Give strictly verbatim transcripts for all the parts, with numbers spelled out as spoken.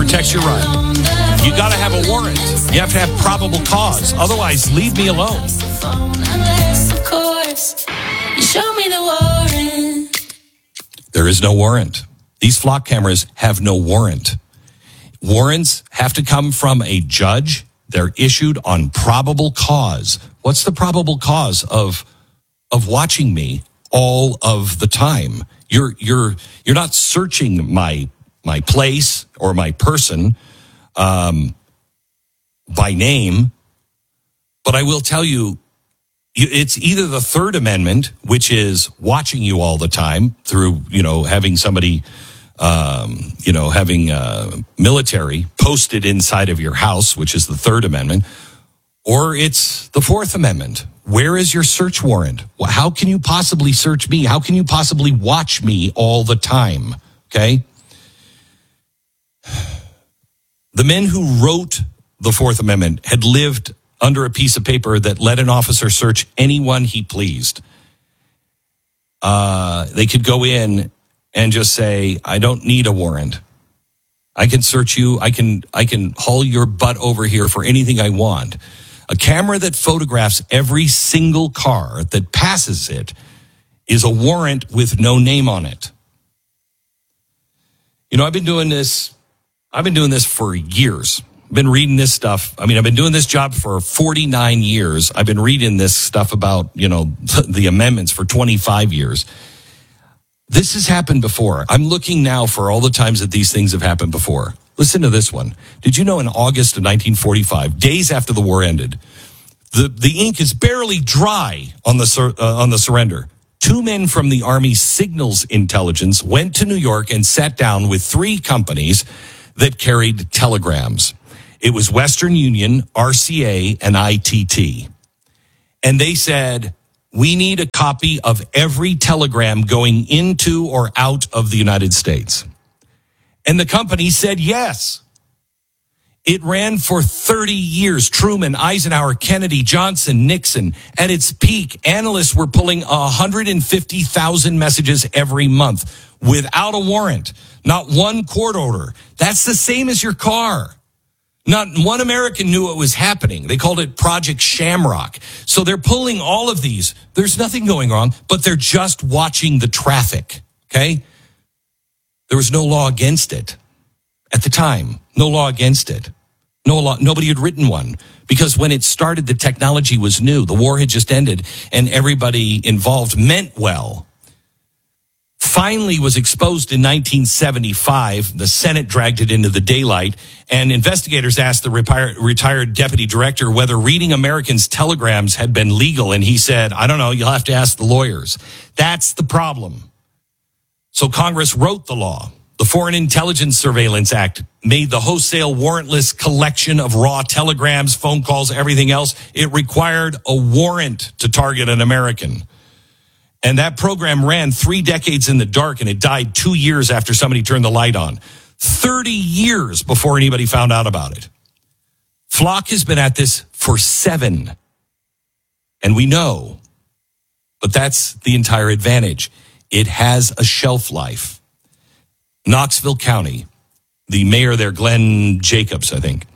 protects your right. You got to have a warrant. You have to have probable cause. Otherwise, leave me alone. There is no warrant. These flock cameras have no warrant. Warrants have to come from a judge. They're issued on probable cause. What's the probable cause of of watching me all of the time? You're you're you're not searching my my place or my person um, by name, but I will tell you, it's either the Third Amendment, which is watching you all the time through, you know, having somebody, um, you know, having uh, military posted inside of your house, which is the Third Amendment, or it's the Fourth Amendment. Where is your search warrant? How can you possibly search me? How can you possibly watch me all the time? Okay. The men who wrote the Fourth Amendment had lived under a piece of paper that let an officer search anyone he pleased. Uh, they could go in and just say, I don't need a warrant. I can search you. I can, I can haul your butt over here for anything I want. A camera that photographs every single car that passes it is a warrant with no name on it. You know, I've been doing this, I've been doing this for years. I've been reading this stuff. I mean, I've been doing this job for forty-nine years. I've been reading this stuff about, you know, the amendments for twenty-five years. This has happened before. I'm looking now for all the times that these things have happened before. Listen to this one. Did you know in August of nineteen forty-five, days after the war ended, the, the ink is barely dry on the sur, uh, on the surrender. Two men from the Army Signals Intelligence went to New York and sat down with three companies that carried telegrams. It was Western Union, R C A, and I T T. And they said, we need a copy of every telegram going into or out of the United States. And the company said yes. It ran for thirty years. Truman, Eisenhower, Kennedy, Johnson, Nixon. At its peak, analysts were pulling one hundred fifty thousand messages every month without a warrant. Not one court order. That's the same as your car. Not one American knew what was happening. They called it Project Shamrock. So they're pulling all of these. There's nothing going wrong, but they're just watching the traffic, okay? There was no law against it at the time. No law against it. No law. Nobody had written one because when it started, the technology was new. The war had just ended, and everybody involved meant well. Finally was exposed in nineteen seventy-five. The Senate dragged it into the daylight, and investigators asked the retired, retired deputy director whether reading Americans' telegrams had been legal, and he said, I don't know, you'll have to ask the lawyers. That's the problem. So Congress wrote the law. The Foreign Intelligence Surveillance Act made the wholesale warrantless collection of raw telegrams, phone calls, everything else. It required a warrant to target an American. And that program ran three decades in the dark, and it died two years after somebody turned the light on. thirty years before anybody found out about it. Flock has been at this for seven. And we know. But that's the entire advantage. It has a shelf life. Knoxville County, the mayor there, Glenn Jacobs, I think.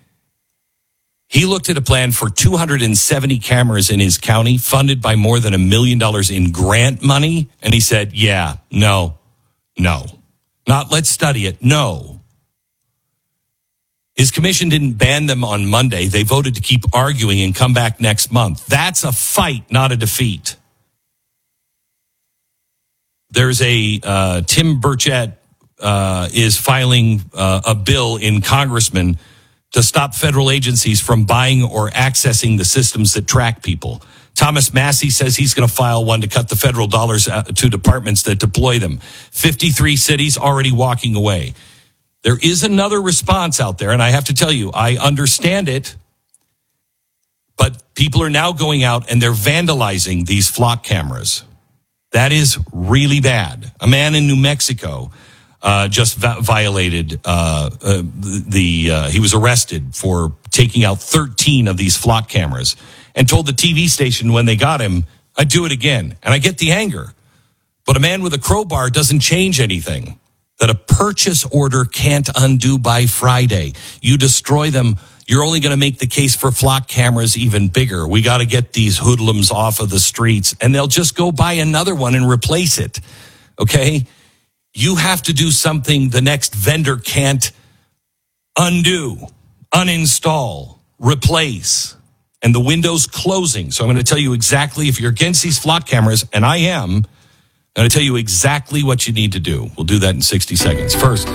He looked at a plan for two hundred seventy cameras in his county, funded by more than a million dollars in grant money. And he said, yeah, no, no. Not let's study it, no. His commission didn't ban them on Monday. They voted to keep arguing and come back next month. That's a fight, not a defeat. There's a, uh, Tim Burchett uh, is filing uh, a bill in Congressman to stop federal agencies from buying or accessing the systems that track people. Thomas Massey says he's going to file one to cut the federal dollars to departments that deploy them. fifty-three cities already walking away. There is another response out there, and I have to tell you, I understand it, but people are now going out and they're vandalizing these flock cameras. That is really bad. A man in New Mexico Uh, just va- violated uh, uh, the, uh, he was arrested for taking out thirteen of these flock cameras and told the T V station when they got him, I'd do it again. And I get the anger. But a man with a crowbar doesn't change anything. that a purchase order can't undo by Friday. You destroy them, you're only going to make the case for flock cameras even bigger. We got to get these hoodlums off of the streets, and they'll just go buy another one and replace it. Okay? You have to do something the next vendor can't undo, uninstall, replace. And the window's closing. So I'm going to tell you exactly, if you're against these flock cameras, and I am, I'm going to tell you exactly what you need to do. We'll do that in sixty seconds. First,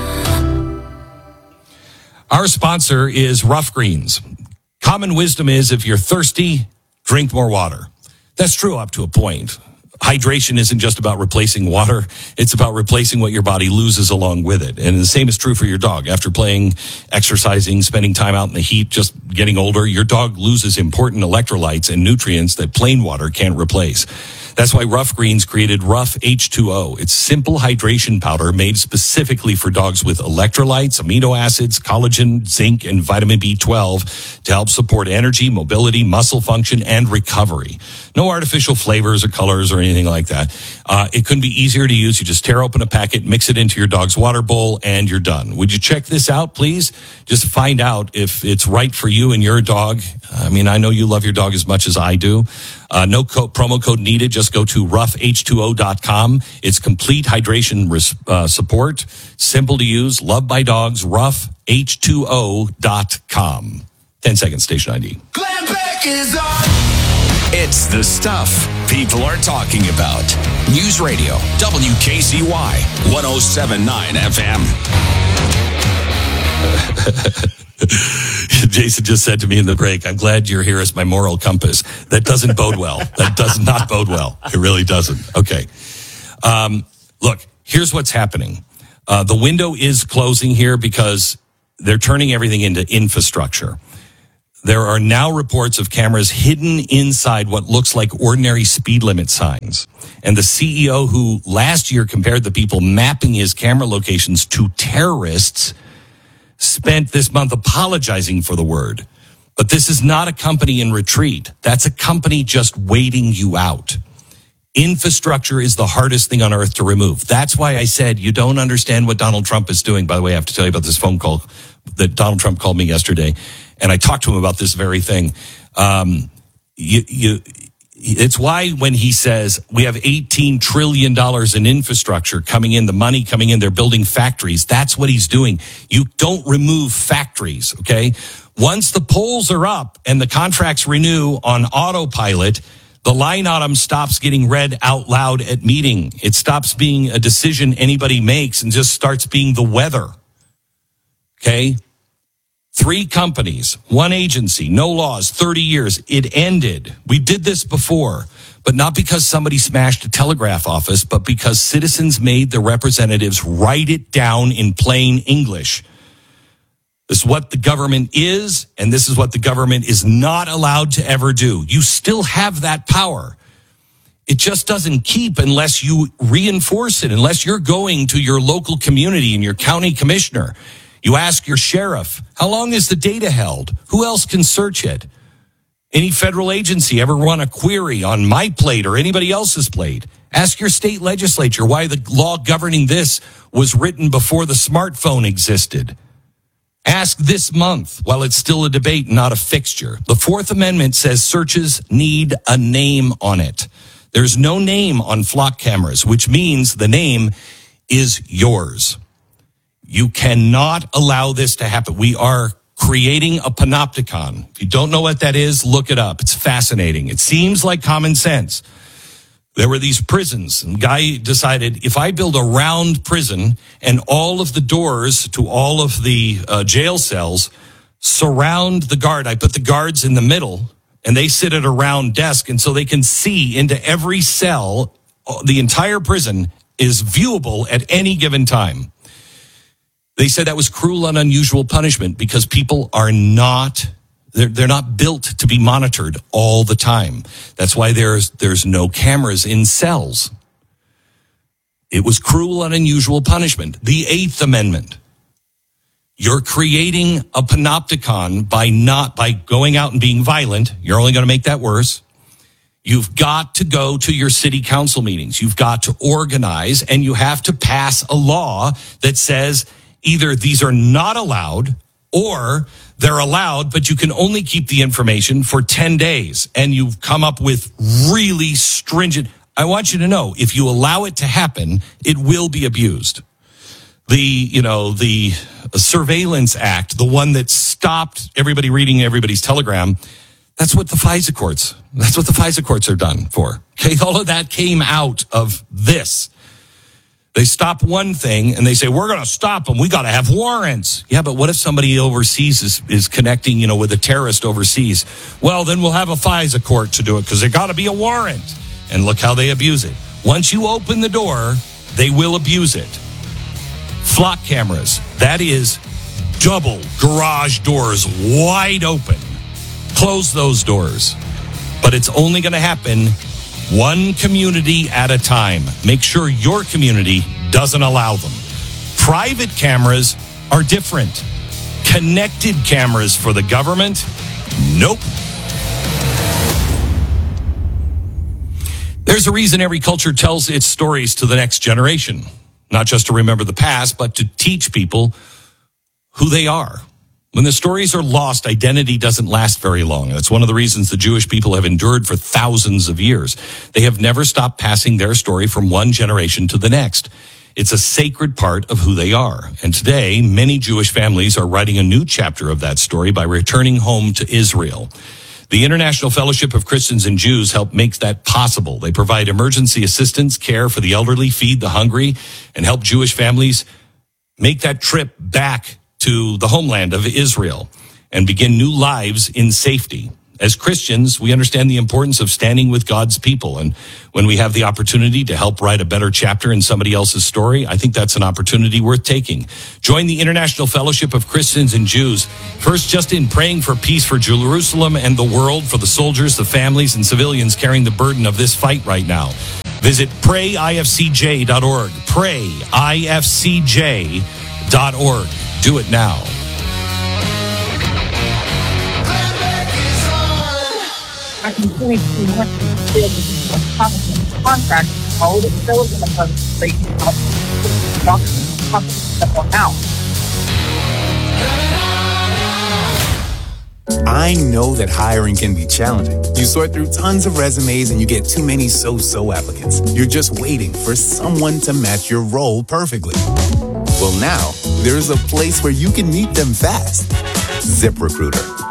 our sponsor is Rough Greens. Common wisdom is, if you're thirsty, drink more water. That's true up to a point. Hydration isn't just about replacing water. It's about replacing what your body loses along with it. And the same is true for your dog. After playing, exercising, spending time out in the heat, just getting older, your dog loses important electrolytes and nutrients that plain water can't replace. That's why Rough Greens created Rough H two O. It's simple hydration powder made specifically for dogs with electrolytes, amino acids, collagen, zinc, and vitamin B twelve to help support energy, mobility, muscle function, and recovery. No artificial flavors or colors or anything like that. Uh, it couldn't be easier to use. You just tear open a packet, mix it into your dog's water bowl, and you're done. Would you check this out, please? Just to find out if it's right for you and your dog. I mean, I know you love your dog as much as I do. Uh, no co- promo code needed. Just go to rough h two o dot com. It's complete hydration res- uh, support. Simple to use. Loved by dogs. rough h two o dot com. ten seconds, station I D. Glenn Beck is on. It's the stuff people are talking about. News Radio, W K C Y, one oh seven point nine F M. Jason just said to me in the break, I'm glad you're here as my moral compass. That doesn't bode well. That does not bode well. It really doesn't. Okay. Um, look, here's what's happening. Uh, the window is closing here because they're turning everything into infrastructure. There are now reports of cameras hidden inside what looks like ordinary speed limit signs. And the C E O, who last year compared the people mapping his camera locations to terrorists, spent this month apologizing for the word. But this is not a company in retreat. That's a company just waiting you out. Infrastructure is the hardest thing on earth to remove. That's why I said you don't understand what Donald Trump is doing. By the way, I have to tell you about this phone call that Donald Trump called me yesterday. And I talked to him about this very thing. Um, you, you, it's why when he says we have eighteen trillion dollars in infrastructure coming in, the money coming in, they're building factories. That's what he's doing. You don't remove factories, okay? Once the polls are up and the contracts renew on autopilot, the line item stops getting read out loud at meeting. It stops being a decision anybody makes and just starts being the weather, okay? Three companies, one agency, no laws, thirty years. It ended. We did this before, but not because somebody smashed a telegraph office, but because citizens made the representatives write it down in plain English. This is what the government is, and this is what the government is not allowed to ever do. You still have that power. It just doesn't keep unless you reinforce it, unless you're going to your local community and your county commissioner. You ask your sheriff, how long is the data held? Who else can search it? Any federal agency ever run a query on my plate or anybody else's plate? Ask your state legislature why the law governing this was written before the smartphone existed. Ask this month while it's still a debate, not a fixture. The Fourth Amendment says searches need a name on it. There's no name on flock cameras, which means the name is yours. You cannot allow this to happen. We are creating a panopticon. If you don't know what that is, look it up. It's fascinating. It seems like common sense. There were these prisons, and guy decided, if I build a round prison and all of the doors to all of the uh, jail cells surround the guard, I put the guards in the middle, and they sit at a round desk, and so they can see into every cell. The entire prison is viewable at any given time. They said that was cruel and unusual punishment because people are not, they're, they're not built to be monitored all the time. That's why there's, there's no cameras in cells. It was cruel and unusual punishment. The Eighth Amendment. You're creating a panopticon by not, by going out and being violent. You're only going to make that worse. You've got to go to your city council meetings. You've got to organize, and you have to pass a law that says either these are not allowed or they're allowed, but you can only keep the information for ten days. And you've come up with really stringent. I want you to know, if you allow it to happen, it will be abused. The, you know, the Surveillance Act, the one that stopped everybody reading everybody's telegram, that's what the FISA courts, that's what the FISA courts are done for. Okay, all of that came out of this. They stop one thing and they say, we're going to stop them. We got to have warrants. Yeah, but what if somebody overseas is, is connecting, you know, with a terrorist overseas? Well, then we'll have a FISA court to do it because there got to be a warrant. And look how they abuse it. Once you open the door, they will abuse it. Flock cameras, that is double garage doors wide open. Close those doors. But it's only going to happen one community at a time. Make sure your community doesn't allow them. Private cameras are different. Connected cameras for the government? Nope. There's a reason every culture tells its stories to the next generation. Not just to remember the past, but to teach people who they are. When the stories are lost, identity doesn't last very long. That's one of the reasons the Jewish people have endured for thousands of years. They have never stopped passing their story from one generation to the next. It's a sacred part of who they are. And today, many Jewish families are writing a new chapter of that story by returning home to Israel. The International Fellowship of Christians and Jews help make that possible. They provide emergency assistance, care for the elderly, feed the hungry, and help Jewish families make that trip back to the homeland of Israel and begin new lives in safety. As Christians, we understand the importance of standing with God's people. And when we have the opportunity to help write a better chapter in somebody else's story, I think that's an opportunity worth taking. Join the International Fellowship of Christians and Jews, first just in praying for peace for Jerusalem and the world, for the soldiers, the families, and civilians carrying the burden of this fight right now. Visit pray I F C J dot org. pray I F C J dot org. Do it now. I can see what the contract, all the bills in the country, now. I know that hiring can be challenging. You sort through tons of resumes and you get too many so-so applicants. You're just waiting for someone to match your role perfectly. Well, now, there's a place where you can meet them fast. ZipRecruiter.